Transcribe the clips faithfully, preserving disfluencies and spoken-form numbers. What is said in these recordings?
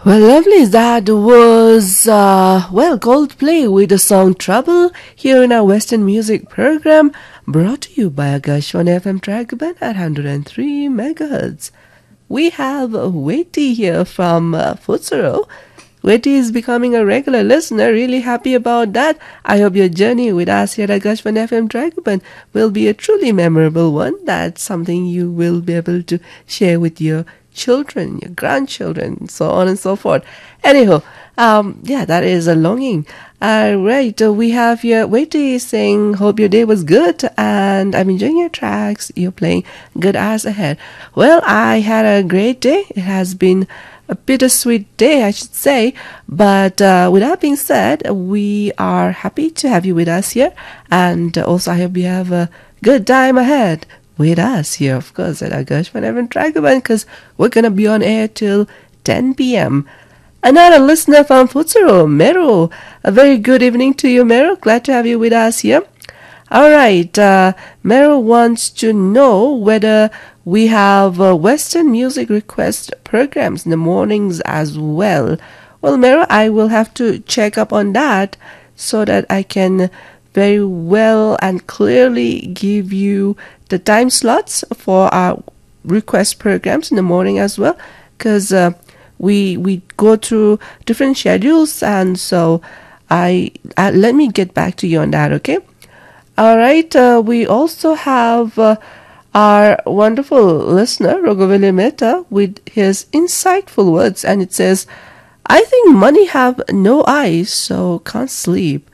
Well, lovely. That was, uh, well, Coldplay with the song Trouble here in our Western music program, brought to you by Agashwan F M track band at one hundred three megahertz. We have Weti here from uh, Futsuro. Weti is becoming a regular listener. Really happy about that. I hope your journey with us here at Agashwan F M track band will be a truly memorable one. That's something you will be able to share with your children, your grandchildren, so on and so forth. Anyhow, um, yeah, that is a longing. All right, uh, we have here Weti saying, hope your day was good and I'm enjoying your tracks. You're playing good hours ahead. Well, I had a great day. It has been a bittersweet day, I should say. But uh, with that being said, we are happy to have you with us here. And uh, also, I hope you have a good time ahead with us here, of course, at Agashwan F M track band, because we're going to be on air till ten p.m. Another listener from Futsuro, Mero. A very good evening to you, Mero. Glad to have you with us here. All right, uh, Mero wants to know whether we have uh, Western music request programs in the mornings as well. Well, Mero, I will have to check up on that so that I can very well and clearly give you the time slots for our request programs in the morning as well, because uh, we we go through different schedules, and so I uh, let me get back to you on that. Okay. All right. Uh, we also have uh, our wonderful listener Raghavili Mehta with his insightful words, and it says, "I think money have no eyes, so can't sleep."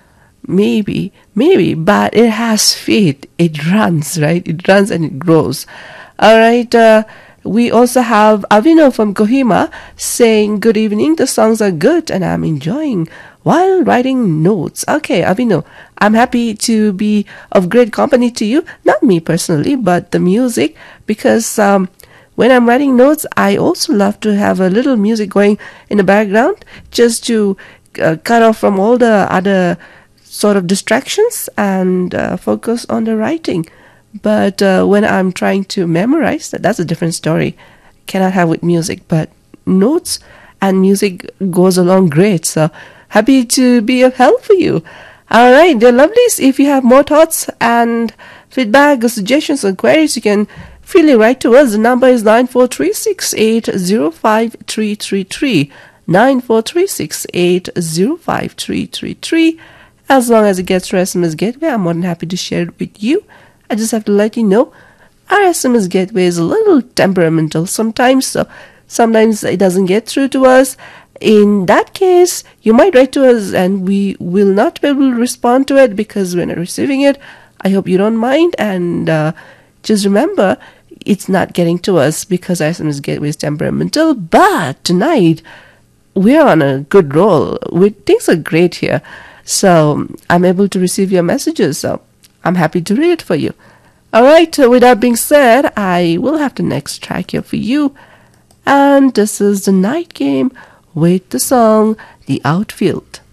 Maybe, maybe, but it has feet. It runs, right? It runs and it grows. All right. Uh, we also have Avino from Kohima saying, good evening. The songs are good and I'm enjoying while writing notes. Okay, Avino, I'm happy to be of great company to you. Not me personally, but the music, because um, when I'm writing notes, I also love to have a little music going in the background just to uh, cut off from all the other sort of distractions and uh, focus on the writing. But uh, when I'm trying to memorize, that, that's a different story. Cannot have with music, but notes and music goes along great. So happy to be of help for you. All right, dear lovelies, if you have more thoughts and feedback or suggestions or queries, you can freely write to us. The number is nine four three six eight zero five three three three. nine four three six eight zero five three three three. As long as it gets to S M S Gateway, I'm more than happy to share it with you. I just have to let you know our S M S Gateway is a little temperamental sometimes, so sometimes it doesn't get through to us. In that case, you might write to us and we will not be able to respond to it because we're not receiving it. I hope you don't mind, and uh, just remember, it's not getting to us because our S M S Gateway is temperamental. But tonight, we're on a good roll. We, things are great here. So I'm able to receive your messages, so I'm happy to read it for you. All right, with that being said, I will have the next track here for you. And this is The Night Game with the song The Outfield.